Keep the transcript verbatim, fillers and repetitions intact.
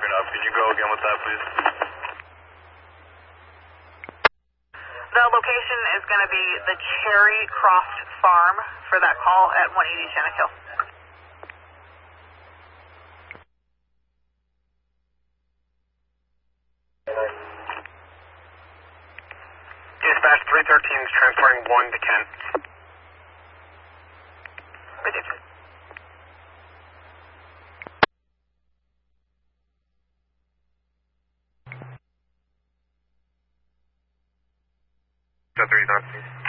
broken up. Can you go again with that, please? The location is going to be the Cherry Croft Farm for that call at one eighty Shannakill. Dispatch three thirteen is transporting one to Kent. Received. So three thirteen.